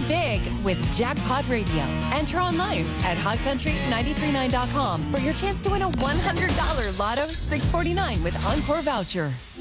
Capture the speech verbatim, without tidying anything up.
big with Jackpot Radio. Enter online at hot country nine three nine dot com for your chance to win a one hundred dollars Lotto six forty-nine with Encore voucher.